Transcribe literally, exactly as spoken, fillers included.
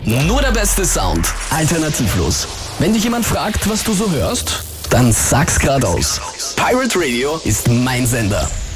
Nur der beste Sound. Alternativlos. Wenn dich jemand fragt, was du so hörst, dann sag's geradeaus. Pirate Radio ist mein Sender.